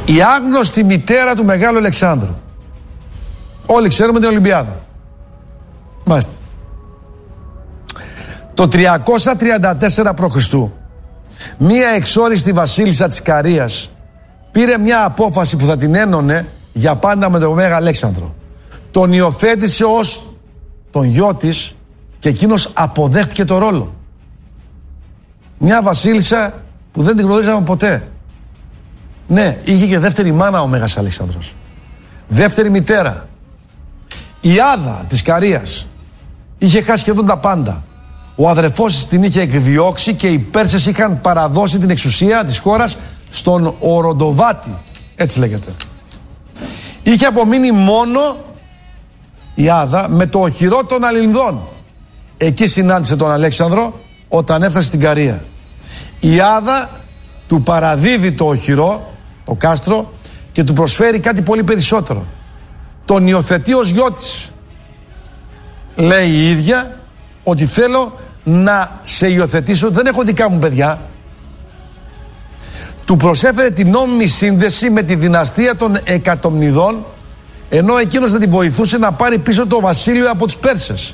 Η άγνωστη μητέρα του Μεγάλου Αλεξάνδρου. Όλοι ξέρουμε την Ολυμπιάδα. Μάλιστα. Το 334 π.Χ. μία εξόριστη βασίλισσα της Καρίας πήρε μια απόφαση που θα την ένωνε για πάντα με τον Μέγα Αλέξανδρο. Τον υιοθέτησε ως τον γιο της και εκείνος αποδέχτηκε το ρόλο. Μια βασίλισσα που δεν την γνωρίζαμε ποτέ. Ναι, είχε και δεύτερη μάνα ο Μέγας Αλέξανδρος. Δεύτερη μητέρα. Η Άδα της Καρίας είχε χάσει σχεδόν τα πάντα. Ο αδερφός της την είχε εκδιώξει και οι Πέρσες είχαν παραδώσει την εξουσία της χώρας στον Οροντοβάτη, έτσι λέγεται. Είχε απομείνει μόνο η Άδα με το οχυρό των Αλληνδών. Εκεί συνάντησε τον Αλέξανδρο όταν έφτασε στην Καρία. Η Άδα του παραδίδει το οχυρό, το κάστρο, και του προσφέρει κάτι πολύ περισσότερο. Τον υιοθετεί ως γιο της. Λέει η ίδια ότι θέλω να σε υιοθετήσω, δεν έχω δικά μου παιδιά. Του προσέφερε την νόμιμη σύνδεση με τη δυναστεία των Εκατομνηδών, ενώ εκείνος θα τη βοηθούσε να πάρει πίσω το βασίλειο από τους Πέρσες.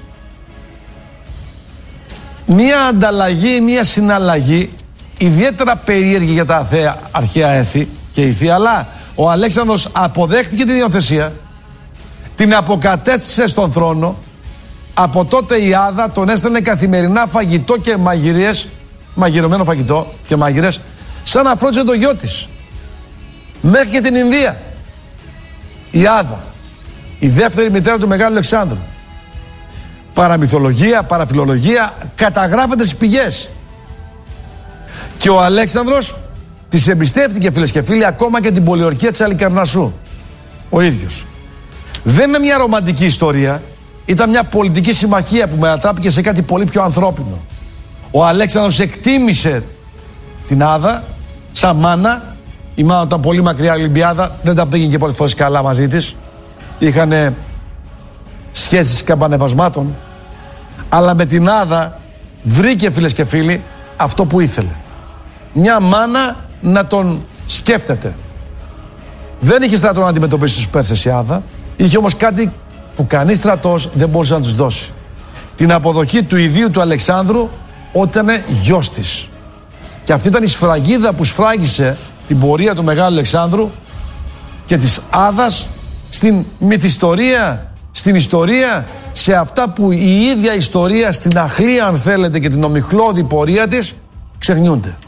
Μία ανταλλαγή, μία συναλλαγή ιδιαίτερα περίεργη για τα αρχαία έθη και ηθή, αλλά ο Αλέξανδρος αποδέχτηκε την υιοθεσία, την αποκατέστησε στον θρόνο. Από τότε η Άδα τον έστελνε καθημερινά φαγητό και μαγειρίες, μαγειρωμένο φαγητό και μαγειρές, σαν να φρόντιζε το γιο της. Μέχρι και την Ινδία. Η Άδα, η δεύτερη μητέρα του Μεγάλου Αλεξάνδρου. Παραμυθολογία, παραφιλολογία, καταγράφεται στις πηγές. Και ο Αλέξανδρος της εμπιστεύτηκε, φίλες και φίλοι, ακόμα και την πολιορκία της Αλικαρνασσού. Ο ίδιος. Δεν είναι μια ρομαντική ιστορία. Ήταν μια πολιτική συμμαχία που μετατράπηκε σε κάτι πολύ πιο ανθρώπινο. Ο Αλέξανδρος εκτίμησε την Άδα σαν μάνα. Η μάνα ήταν πολύ μακριά, η Ολυμπιάδα δεν τα πήγαινε και πολλές φορές καλά μαζί της. Είχανε σχέσεις καμπανεβασμάτων. Αλλά με την Άδα βρήκε, φίλες και φίλοι, αυτό που ήθελε. Μια μάνα να τον σκέφτεται. Δεν είχε στρατό να αντιμετωπίσει τους Πέρσες η Άδα. Είχε όμως κάτι που κανείς στρατός δεν μπορούσε να τους δώσει. Την αποδοχή του ιδίου του Αλεξάνδρου όταν ήταν γιος της. Και αυτή ήταν η σφραγίδα που σφράγισε την πορεία του Μεγάλου Αλεξάνδρου και της Άδας στην μυθιστορία, στην ιστορία, σε αυτά που η ίδια ιστορία στην αχλία, αν θέλετε, και την ομιχλώδη πορεία της ξεχνιούνται.